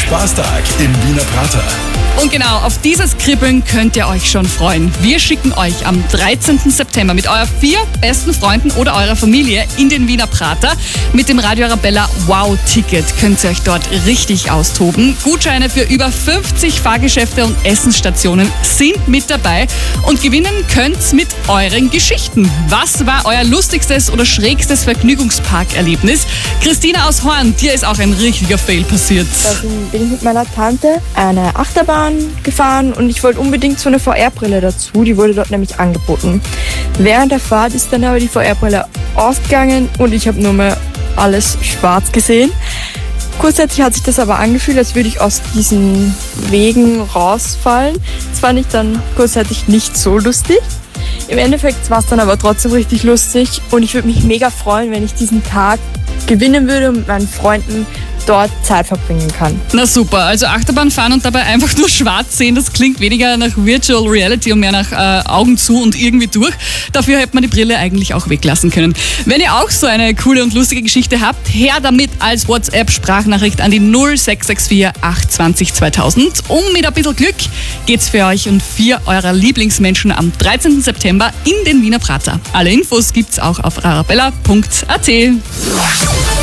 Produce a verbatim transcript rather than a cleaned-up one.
Spaßtag im Wiener Prater. Und genau, auf dieses Kribbeln könnt ihr euch schon freuen. Wir schicken euch am dreizehnten September mit euren vier besten Freunden oder eurer Familie in den Wiener Prater. Mit dem Radio Arabella Wow-Ticket könnt ihr euch dort richtig austoben. Gutscheine für über fünfzig Fahrgeschäfte und Essensstationen sind mit dabei. Und gewinnen könnt's mit euren Geschichten. Was war euer lustigstes oder schrägstes Vergnügungsparkerlebnis? Christina aus Horn, dir ist auch ein richtiger Fail passiert. Da bin ich mit meiner Tante eine Achterbahn gefahren und ich wollte unbedingt so eine V R-Brille dazu. Die wurde dort nämlich angeboten. Während der Fahrt ist dann aber die V R-Brille ausgegangen und ich habe nur mehr alles schwarz gesehen. Kurzzeitig hat sich das aber angefühlt, als würde ich aus diesen Wegen rausfallen. Das fand ich dann kurzzeitig nicht so lustig. Im Endeffekt war es dann aber trotzdem richtig lustig und ich würde mich mega freuen, wenn ich diesen Tag gewinnen würde und mit meinen Freunden dort Zeit verbringen kann. Na super, also Achterbahn fahren und dabei einfach nur schwarz sehen, das klingt weniger nach Virtual Reality und mehr nach äh, Augen zu und irgendwie durch. Dafür hätte man die Brille eigentlich auch weglassen können. Wenn ihr auch so eine coole und lustige Geschichte habt, her damit als WhatsApp-Sprachnachricht an die null sechs sechs vier acht zwei null zweitausend. Und mit ein bisschen Glück geht's für euch und vier eurer Lieblingsmenschen am dreizehnten September in den Wiener Prater. Alle Infos gibt's auch auf arabella punkt a t.